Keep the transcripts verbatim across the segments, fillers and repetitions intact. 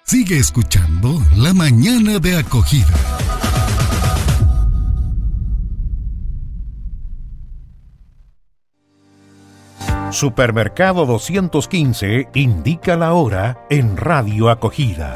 Sigue escuchando La Mañana de Acogida. Supermercado doscientos quince indica la hora en Radio Acogida.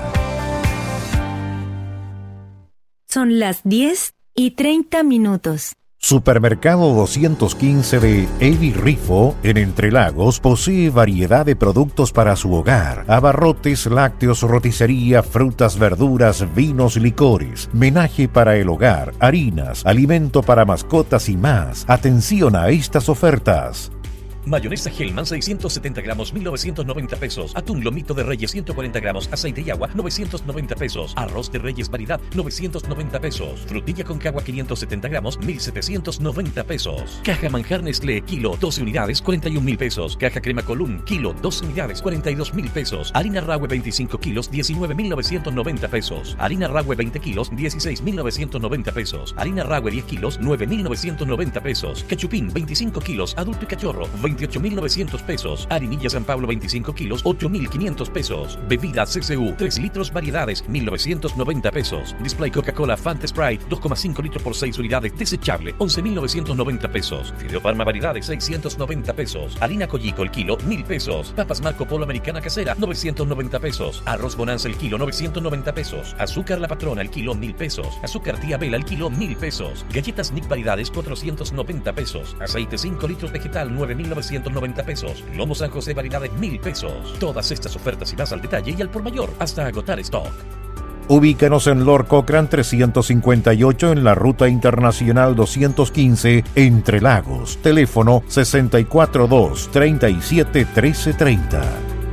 Son las diez y treinta minutos. Supermercado doscientos quince de Evi Rifo, en Entre Lagos, posee variedad de productos para su hogar: abarrotes, lácteos, roticería, frutas, verduras, vinos, licores, menaje para el hogar, harinas, alimento para mascotas y más. Atención a estas ofertas. Mayonesa Hellman seiscientos setenta gramos, mil novecientos noventa pesos. Atún Lomito de Reyes ciento cuarenta gramos, aceite y agua, novecientos noventa pesos. Arroz de Reyes variedad, novecientos noventa pesos. Frutilla con cagua quinientos setenta gramos, mil setecientos noventa pesos. Caja Manjar Nestlé, kilo, doce unidades, cuarenta y un mil pesos. Caja Crema Colún, kilo, doce unidades, cuarenta y dos mil pesos. Harina Rahue veinticinco kilos, diecinueve mil novecientos noventa pesos. Harina Rahue veinte kilos, dieciséis mil novecientos noventa pesos. Harina Rahue diez kilos, nueve mil novecientos noventa pesos. Cachupín veinticinco kilos, adulto y cachorro, veintiocho mil novecientos pesos. Harinilla San Pablo veinticinco kilos, ocho mil quinientos pesos. Bebida C C U tres litros variedades, mil novecientos noventa pesos. Display Coca-Cola Fanta Sprite dos coma cinco litros por seis unidades, desechable, once mil novecientos noventa pesos. Fideo Parma variedades, seiscientos noventa pesos. Harina Collico el kilo, mil pesos. Papas Marco Polo Americana Casera, novecientos noventa pesos. Arroz Bonanza el kilo, novecientos noventa pesos. Azúcar La Patrona el kilo, mil pesos. Azúcar Tía Bela el kilo, mil pesos. Galletas Nick variedades, cuatrocientos noventa pesos. Aceite cinco litros vegetal, nueve mil novecientos noventa pesos. Lomo San José variedades, mil pesos. Todas estas ofertas y más al detalle y al por mayor hasta agotar stock. Ubícanos en Lord Cochrane trescientos cincuenta y ocho en la Ruta Internacional doscientos quince, Entre Lagos. Teléfono sesenta y cuatro dos, treinta y siete, trece treinta.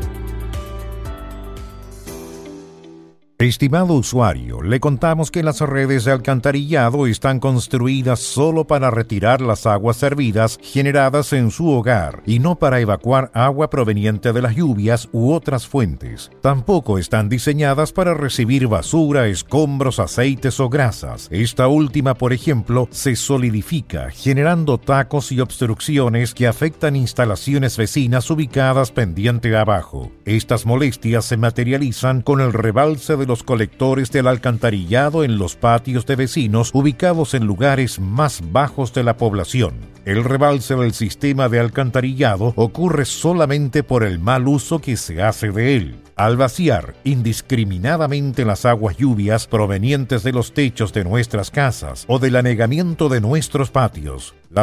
Estimado usuario, le contamos que las redes de alcantarillado están construidas solo para retirar las aguas servidas generadas en su hogar y no para evacuar agua proveniente de las lluvias u otras fuentes. Tampoco están diseñadas para recibir basura, escombros, aceites o grasas. Esta última, por ejemplo, se solidifica, generando tacos y obstrucciones que afectan instalaciones vecinas ubicadas pendiente abajo. Estas molestias se materializan con el rebalse de los colectores del alcantarillado en los patios de vecinos ubicados en lugares más bajos de la población. El rebalse del sistema de alcantarillado ocurre solamente por el mal uso que se hace de él. Al vaciar indiscriminadamente las aguas lluvias provenientes de los techos de nuestras casas o del anegamiento de nuestros patios,